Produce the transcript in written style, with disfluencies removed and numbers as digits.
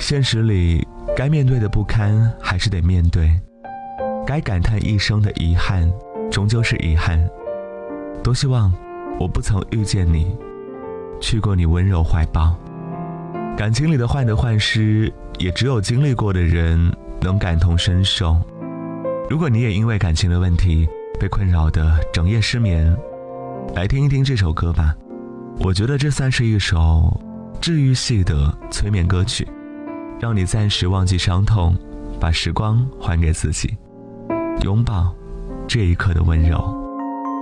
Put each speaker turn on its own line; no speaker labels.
现实里该面对的不堪还是得面对，该感叹一生的遗憾终究是遗憾。多希望我不曾遇见你，去过你温柔怀抱。感情里的患得患失，也只有经历过的人能感同身受。如果你也因为感情的问题被困扰的整夜失眠，来听一听这首歌吧。我觉得这算是一首治愈系的催眠歌曲，让你暂时忘记伤痛，把时光还给自己，拥抱这一刻的温柔。